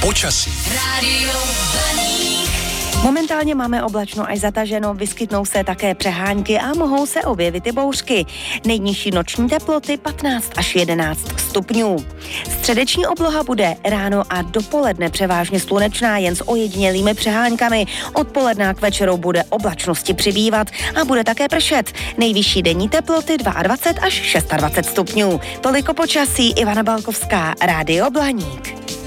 Počasí. Momentálně máme oblačno až zataženo, vyskytnou se také přehánky a mohou se objevit i bouřky. Nejnižší noční teploty 15 až 11 stupňů. Středeční obloha bude ráno a dopoledne převážně slunečná, jen s ojedinělými přehánkami. Odpoledne k večeru bude oblačnosti přibývat a bude také pršet. Nejvyšší denní teploty 22 až 26 stupňů. Toliko počasí, Ivana Balkovská, Rádio Blaník.